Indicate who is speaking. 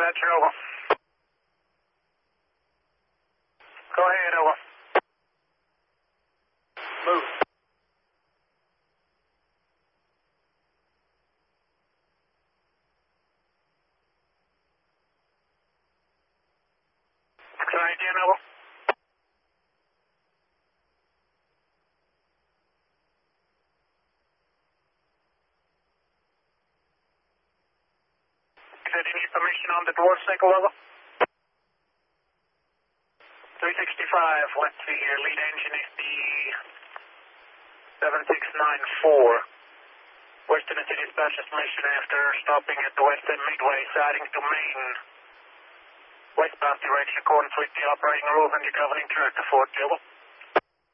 Speaker 1: dispatcher, over. Go ahead, over. Move. Try again, over. Is there any information on the dwarf cycle, over? 365, let's see here, lead engine is the 7694. Western City Dispatch estimation after stopping at the Western Midway, siding to Main. Westbound direction accordance with the operating rules and your governing character, Fort Gilbert.